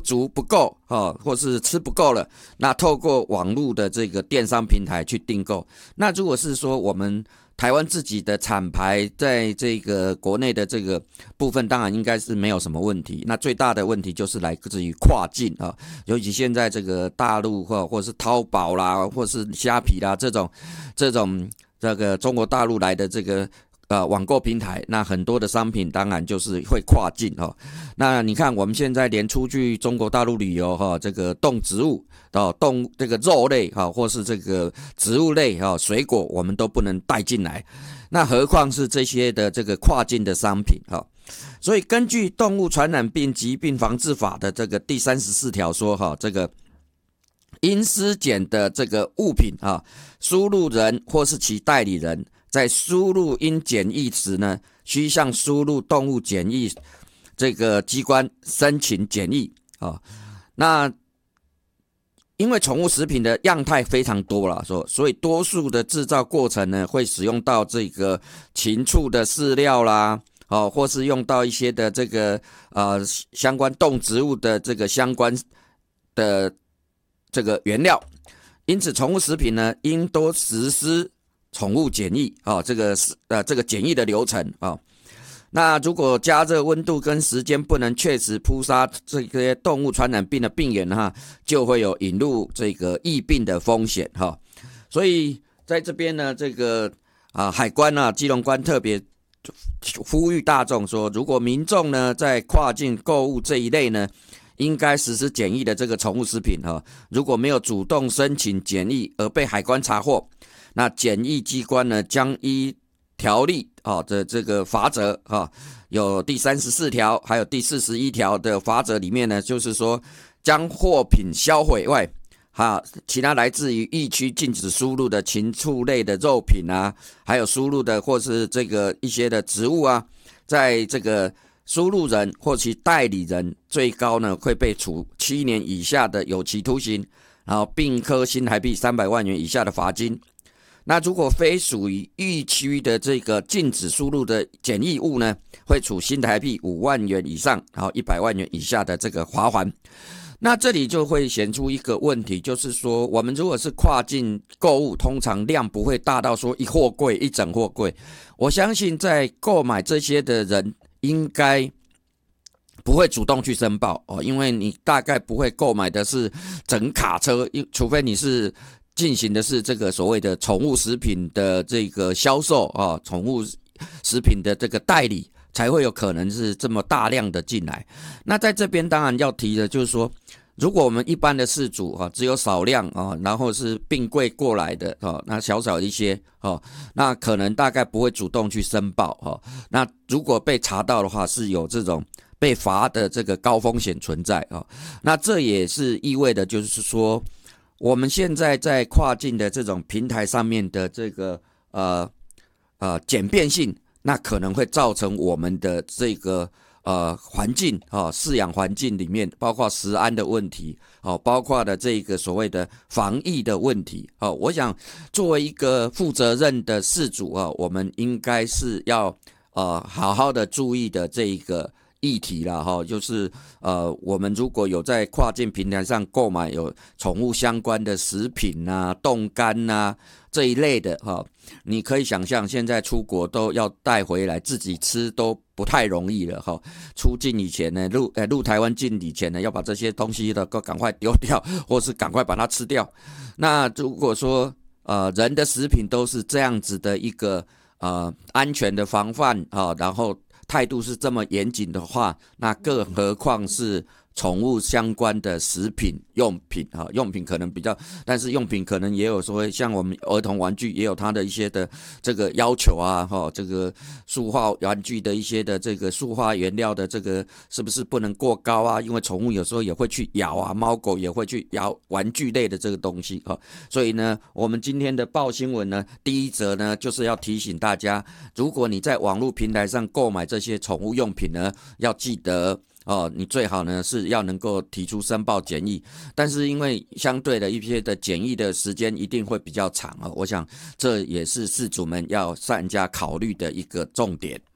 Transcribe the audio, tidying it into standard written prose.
足不够或是吃不够了，那透过网络的这个电商平台去订购。那如果是说我们台湾自己的厂牌在这个国内的这个部分，当然应该是没有什么问题。那最大的问题就是来自于跨境尤其现在这个大陆或是淘宝啦，或是虾皮啦这种这个中国大陆来的这个网购平台，那很多的商品当然就是会跨境那你看我们现在连出去中国大陆旅游这个动植物动这个肉类或是这个植物类水果我们都不能带进来，那何况是这些的这个跨境的商品所以根据动物传染病疾病防治法的这个第34条说这个因尸检的这个物品输入人或是其代理人在输入应检疫时呢，需向输入动物检疫这个机关申请检疫那因为宠物食品的样态非常多了，所以多数的制造过程呢，会使用到这个禽畜的饲料啦或是用到一些的这个相关动植物的这个相关的这个原料，因此宠物食品呢，应多实施宠物检疫这个检疫的流程那如果加热温度跟时间不能确实扑杀这些动物传染病的病原就会有引入这个疫病的风险所以在这边呢，这个海关基隆关特别呼吁大众说，如果民众呢在跨境购物这一类呢，应该实施检疫的这个宠物食品如果没有主动申请检疫而被海关查获，那检疫机关呢将依条例的这个罚则有第34条还有第41条的罚则里面呢，就是说将货品销毁外其他来自于疫区禁止输入的禽畜类的肉品还有输入的或是这个一些的植物在这个输入人或其代理人最高呢会被处7年以下的有期徒刑，然后并科新台币300万元以下的罚金。那如果非属于疫区的这个禁止输入的检疫物呢，会处新台币5万元以上，然后100万元以下的这个罚锾。那这里就会显出一个问题，就是说我们如果是跨境购物，通常量不会大到说一货柜一整货柜。我相信在购买这些的人应该不会主动去申报因为你大概不会购买的是整卡车，除非你是进行的是这个所谓的宠物食品的这个销售宠物食品的这个代理，才会有可能是这么大量的进来。那在这边当然要提的就是说，如果我们一般的饲主只有少量然后是并柜过来的那小一些那可能大概不会主动去申报那如果被查到的话，是有这种被罚的这个高风险存在那这也是意味的就是说，我们现在在跨境的这种平台上面的这个简便性，那可能会造成我们的这个环境饲养环境里面，包括食安的问题包括的这个所谓的防疫的问题我想作为一个负责任的饲主我们应该是要好好的注意的这一个议题啦就是我们如果有在跨境平台上购买有宠物相关的食品冻干这一类的你可以想象现在出国都要带回来自己吃都不太容易了出境以前呢入台湾境以前呢，要把这些东西的赶快丢掉，或是赶快把它吃掉。那如果说人的食品都是这样子的一个安全的防范然后态度是这么严谨的话，那更何况是宠物相关的食品用品用品可能比较，但是用品可能也有说像我们儿童玩具也有它的一些的这个要求这个塑化玩具的一些的这个塑化原料的这个是不是不能过高因为宠物有时候也会去咬猫狗也会去咬玩具类的这个东西所以呢，我们今天的报新闻呢，第一则呢就是要提醒大家，如果你在网络平台上购买这些宠物用品呢，要记得你最好呢是要能够提出申报检疫，但是因为相对的一些的检疫的时间一定会比较长我想这也是饲主们要善加考虑的一个重点。